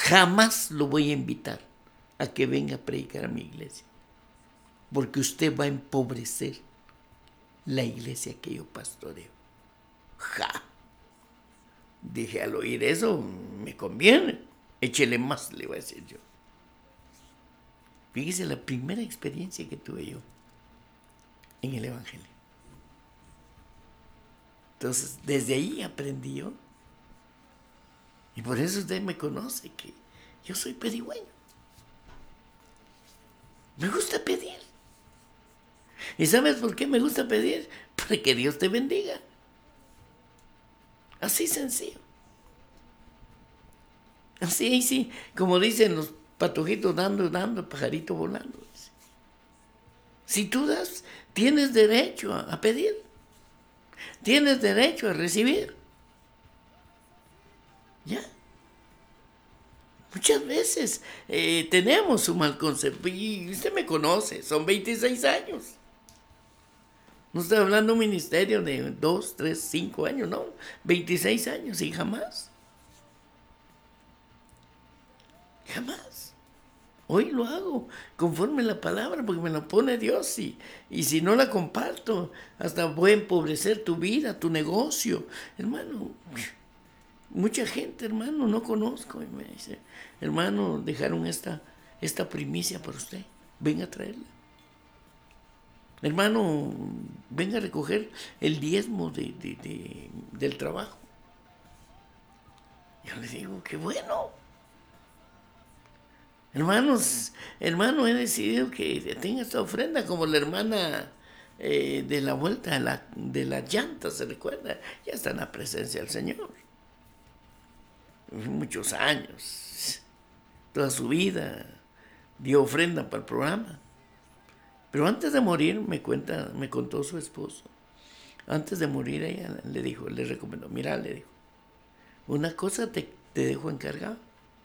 jamás lo voy a invitar a que venga a predicar a mi iglesia, porque usted va a empobrecer la iglesia que yo pastoreo. ¡Ja! Dije, al oír eso, me conviene. Échele más, le voy a decir yo. Fíjese la primera experiencia que tuve yo en el Evangelio. Entonces, desde ahí aprendí yo. Y por eso usted me conoce, que yo soy pedigüeño. Me gusta pedir. ¿Y sabes por qué me gusta pedir? Para que Dios te bendiga. Así sencillo. Así, sí, como dicen los patojitos, dando, pajarito volando. Si tú das, tienes derecho a pedir. Tienes derecho a recibir. ¿Ya? Muchas veces tenemos un mal concepto. Y usted me conoce, son 26 años. No estoy hablando de un ministerio de 2, 3, 5 años, no. 26 años y jamás. Jamás. Hoy lo hago conforme la palabra, porque me la pone Dios. Y si no la comparto, hasta voy a empobrecer tu vida, tu negocio. Hermano, mucha gente, hermano, no conozco. Y me dice, hermano, dejaron esta primicia para usted. Venga a traerla. Hermano, venga a recoger el diezmo del trabajo. Yo le digo, qué bueno. Hermanos, hermano, he decidido que tenga esta ofrenda como la hermana de la vuelta de las llantas, ¿se recuerda? Ya está en la presencia del Señor. Muchos años, toda su vida dio ofrenda para el programa. Pero antes de morir, me contó su esposo, antes de morir ella le recomendó, mira, le dijo, una cosa te dejo encargado.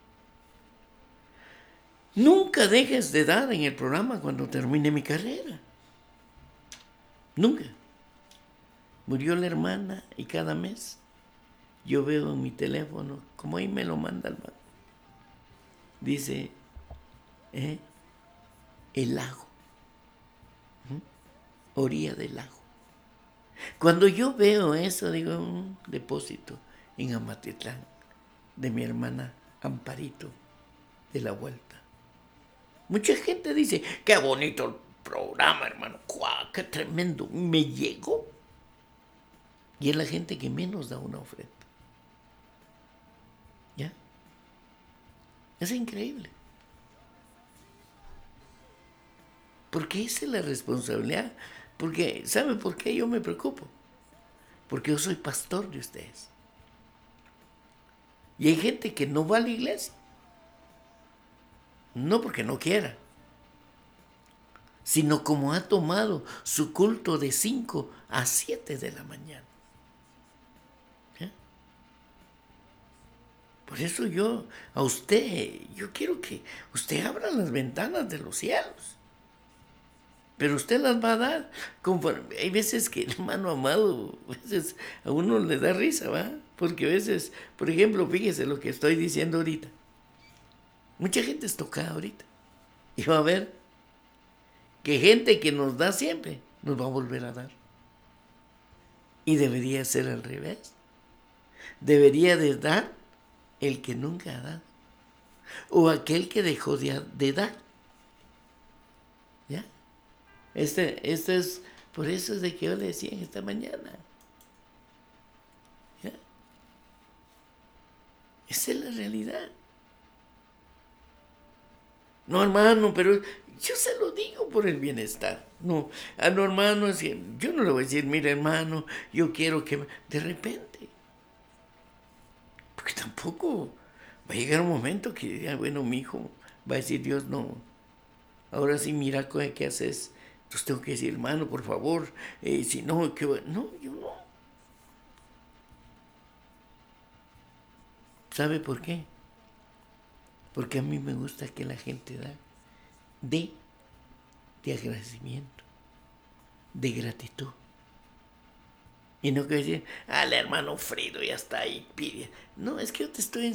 Nunca dejes de dar en el programa cuando termine mi carrera. Nunca. Murió la hermana y cada mes yo veo en mi teléfono, como ahí me lo manda el banco, dice, el lago, orilla del lago. Cuando yo veo eso, digo, un depósito en Amatitlán de mi hermana Amparito de la Vuelta. Mucha gente dice, qué bonito el programa, hermano, ¡guau, qué tremendo! Me llegó. Y es la gente que menos da una ofrenda. ¿Ya? Es increíble. Porque esa es la responsabilidad. Porque, ¿sabe por qué yo me preocupo? Porque yo soy pastor de ustedes. Y hay gente que no va a la iglesia. No porque no quiera, sino como ha tomado su culto de 5 a 7 de la mañana. ¿Ya? Por eso yo quiero que usted abra las ventanas de los cielos. Pero usted las va a dar. Hay veces que, hermano amado, a veces a uno le da risa, ¿va? Porque a veces, por ejemplo, fíjese lo que estoy diciendo ahorita. Mucha gente es tocada ahorita. Y va a ver que gente que nos da siempre, nos va a volver a dar. Y debería ser al revés. Debería de dar el que nunca ha dado. O aquel que dejó de dar. ¿Ya? Este es, por eso es de que yo le decía en esta mañana. ¿Ya? Esa es la realidad. No, hermano, pero yo se lo digo por el bienestar. No, no, hermano, yo no le voy a decir, mira, hermano, yo quiero que... De repente. Porque tampoco va a llegar un momento que diga, bueno, mi hijo va a decir, Dios, no, ahora sí, mira qué haces. Entonces tengo que decir, hermano, por favor, si no, ¿qué va? No, yo no. ¿Sabe por qué? Porque a mí me gusta que la gente dé de agradecimiento, de gratitud. Y no que decir, el hermano Frido ya está ahí, pide. No, es que yo te estoy